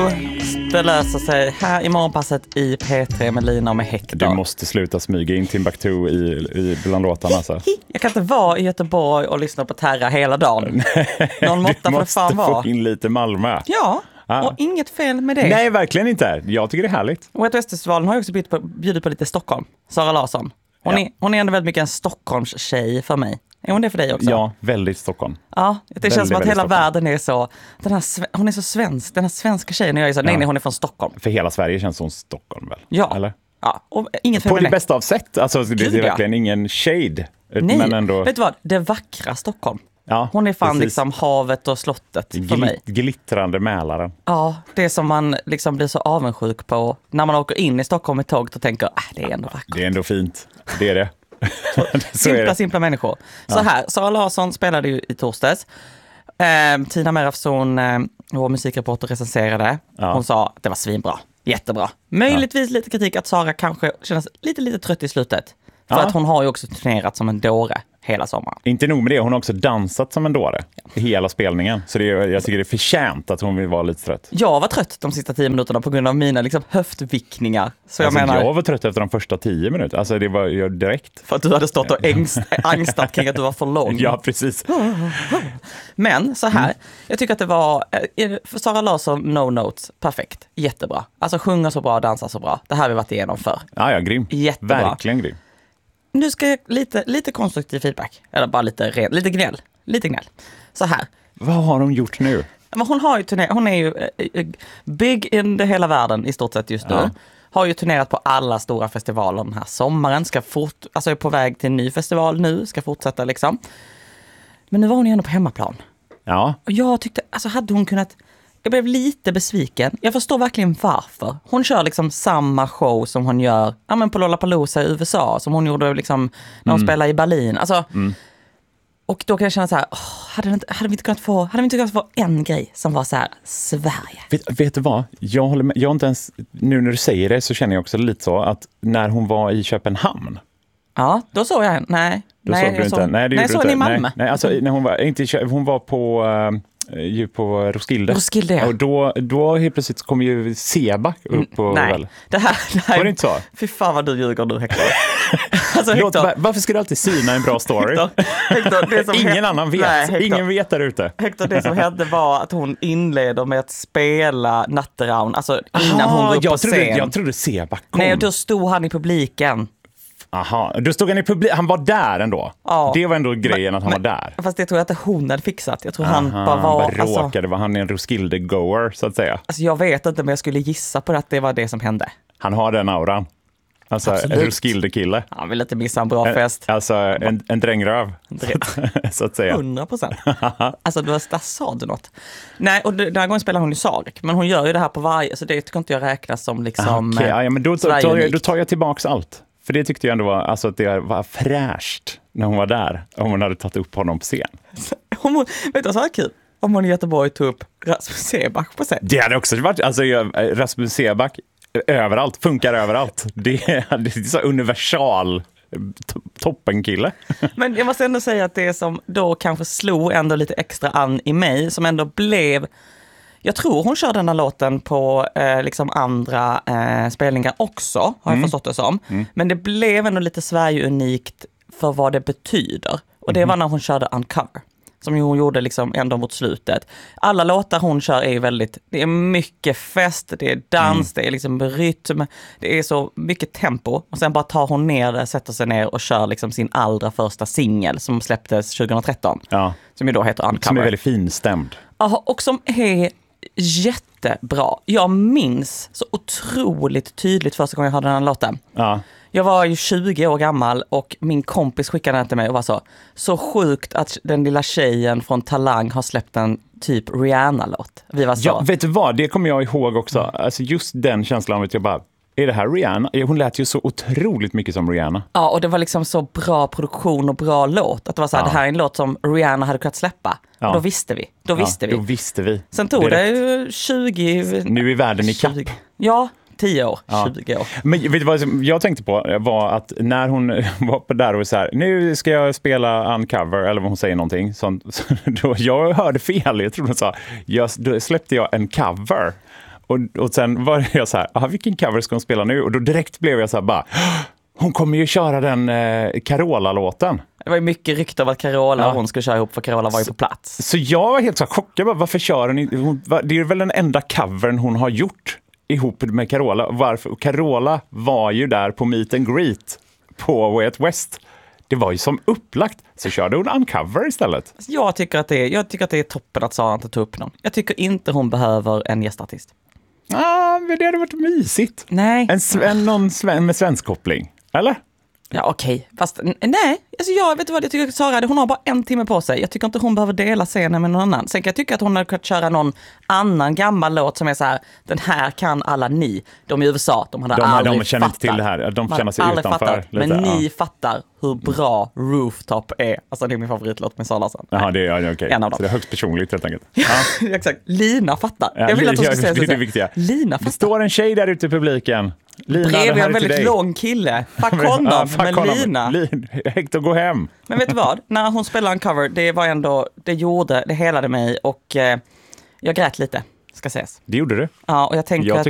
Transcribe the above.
det löser sig här i morgonpasset i P3 med Lina och med Hector. Du måste sluta smyga in Timbuktu bland låtarna. Alltså. Jag kan inte vara i Göteborg och lyssna på Terra hela dagen. Någon måtta får det fan vara. Du måste få in lite Malmö. Ja, och inget fel med det. Nej, verkligen inte. Jag tycker det är härligt. Och Westfestivalen har ju också bjudit på lite Stockholm. Sara Larsson. Hon är ändå väldigt mycket en Stockholms tjej för mig. Är hon det för dig också? Ja, väldigt Stockholm. Ja, det känns som att hela världen är så... hon är så svensk, den här svenska tjejen. Och jag är så, nej, hon är från Stockholm. För hela Sverige känns som Stockholm väl? Ja. Eller? Ja, och inget på det bästa av sätt. Alltså, det är verkligen ingen shade. Nej, men ändå... vet du vad? Det vackra Stockholm. Ja, hon är fan precis. liksom havet och slottet för mig. Glittrande Mälaren. Ja, det som man liksom blir så avundsjuk på när man åker in i Stockholm med tåget och tänker, det är ändå vackert. Det är ändå fint. Det är det. Simpla människor. Så här, Sara Larsson spelade ju i torsdags. Tina Merafson, vår musikreporter, recenserade. Hon sa att det var svinbra. Jättebra. Möjligtvis lite kritik att Sara kanske känns lite trött i slutet. För att hon har ju också turnerat som en dåre hela sommaren. Inte nog med det, hon har också dansat som en dåre i hela spelningen. Så jag tycker det är förtjänt att hon vill vara lite trött. Jag var trött de sista 10 minuterna på grund av mina liksom, höftvickningar. Så jag var trött efter de första 10 minuterna. Alltså det var jag direkt. För att du hade stått och angstat kring att du var för lång. Ja, precis. Men så här, jag tycker att det var, för Sara Larsson, no notes, perfekt, jättebra. Alltså sjunga så bra, dansa så bra. Det här har vi varit igenom för. Ja, grym. Jättebra. Verkligen grym. Nu ska jag lite konstruktiv feedback. Eller bara lite gnäll. Lite gnäll. Så här. Vad har hon gjort nu? Men hon har ju hon är ju big in hela världen i stort sett just nu. Ja. Har ju turnerat på alla stora festivaler den här sommaren. Alltså är på väg till en ny festival nu. Ska fortsätta liksom. Men nu var hon ju ändå på hemmaplan. Ja. Och jag tyckte, alltså hade hon kunnat... Jag blev lite besviken. Jag förstår verkligen varför. Hon kör liksom samma show som hon gör på Lollapalooza i USA. Som hon gjorde liksom när hon spelade i Berlin. Alltså, och då kan jag känna så här, hade vi inte kunnat få en grej som var så här, Sverige? Vet du vad? Jag håller med. Jag inte ens, nu när du säger det så känner jag också lite så att när hon var i Köpenhamn. Ja, då såg jag. Nej, såg du inte. Nej, det gjorde såg du inte. I Malmö. Nej, alltså när hon var på på Roskilde. Ja. Och då helt plötsligt kom ju Seback upp på väl. Det här var det inte så? Fy fan vad du ljuger nu, Hector. Alltså, Hector. Varför ska du alltid syna en bra story? Hector, det som ingen annan vet. Nej, Hector, ingen vet där ute. Hector, det som hände var att hon inleder med att spela Natteravn. Alltså innan hon går upp på scen. Jag trodde Seback kom. Nej, då stod han i publiken. Aha, då stod han i publik. Han var där ändå. Ja. Det var ändå grejen att han var där. Fast det tror jag att hon hade fixat. Jag tror han bara var... var han en Roskilde-goer så att säga. Alltså jag vet inte, men jag skulle gissa på att det var det som hände. Han har den auran. Alltså en Roskilde-kille. Han vill inte missa en bra fest. Alltså en drängröv. Så att säga. 100%. Alltså där sa du något. Nej, och den här gången spelar hon i Sarek. Men hon gör ju det här på varje... Så det tycker inte jag räknas som liksom... Okej, ja, men då tar jag tillbaks allt. För det tyckte jag ändå var, alltså, att det var fräscht när hon var där. Om hon hade tagit upp honom på scen. Vet du vad så här kul? Om hon i Göteborg tog upp Rasmus Seback på scen. Det hade också varit, alltså Rasmus Seback överallt, funkar överallt. Det är så universal toppenkille. Men jag måste ändå säga att det som då kanske slog ändå lite extra an i mig, som ändå blev... Jag tror hon kör den här låten på liksom andra spelningar också, har jag förstått det som. Men det blev ändå lite Sverige-unikt för vad det betyder. Och det var när hon körde Uncover, som hon gjorde liksom ändå mot slutet. Alla låtar hon kör är väldigt... Det är mycket fest, det är dans, det är liksom rytm. Det är så mycket tempo. Och sen bara tar hon ner det, sätter sig ner och kör liksom sin allra första singel som släpptes 2013. Ja. Som ju då heter Uncover. Som är väldigt finstämd. Ja, och som är... jättebra. Jag minns så otroligt tydligt första gången jag hörde den här låten. Ja. Jag var ju 20 år gammal och min kompis skickade den till mig och var så sjukt att den lilla tjejen från Talang har släppt en typ Rihanna-låt. Vi var så. Ja, vet du vad? Det kommer jag ihåg också. Alltså just den känslan av att jag bara, är det här Rihanna? Hon lät ju så otroligt mycket som Rihanna. Ja, och det var liksom så bra produktion och bra låt. Att det var så här, det här är en låt som Rihanna hade kunnat släppa. Ja. Då visste vi. Då visste vi. Sen tog det ju 20... Nu är världen i kapp. Ja, 10 år, 20 år. Men vet du vad jag tänkte på var att när hon var på där och så här, nu ska jag spela Uncover, eller vad hon säger någonting, sånt, då jag hörde fel. Jag trodde hon sa, då släppte jag en cover. Och sen var jag så här, vilken cover ska hon spela nu? Och då direkt blev jag så här bara, hon kommer ju köra den Carola-låten. Det var ju mycket rykte av att Carola hon skulle köra ihop, för Carola var ju på plats. Så jag var helt så chockad. Varför kör hon? Det är väl den enda covern hon har gjort ihop med Carola. Varför? Carola var ju där på Meet and Greet på Way Out West. Det var ju som upplagt. Så körde hon uncover istället. Jag tycker att det är toppen att Sara inte tog upp någon. Jag tycker inte hon behöver en gästartist. Men det hade varit mysigt. Nej. Någon med svensk koppling. Eller? Ja, okej. Fast nej, alltså jag vet vad jag tycker. Sara, hon har bara 1 timme på sig. Jag tycker inte hon behöver dela scenen med någon annan. Sen kan jag tycka att hon hade kunnat köra någon annan gammal låt som är så här, den här kan alla ni. De i USA, de aldrig de känner inte till det här. De känner sig utanför. Fattat, men ni fattar hur bra Rooftop är. Alltså det är min favoritlåt med Sara Larsson. Jaha, det är okej. En av dem. Så det är högst personligt helt enkelt. Ja. Exakt. Lina fattar. Jag vill att hon ska säga så. Det är det viktiga. Lina fattar. Det står en tjej där ute i publiken. Lina, bredvid en väldigt lång kille. Fuck honom, men Lina. Hector, gå hem. Men vet du vad? När hon spelade en cover, det helade mig och jag grät lite, ska ses. Det gjorde du. Ja, och jag tänker att